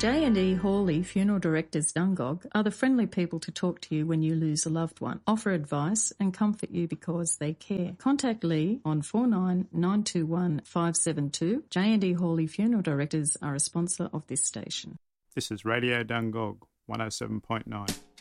J&E Hawley Funeral Directors Dungog are the friendly people to talk to you when you lose a loved one, offer advice and comfort you because they care. Contact Lee on 49921572. J&E Hawley Funeral Directors are a sponsor of this station. This is Radio Dungog 107.9.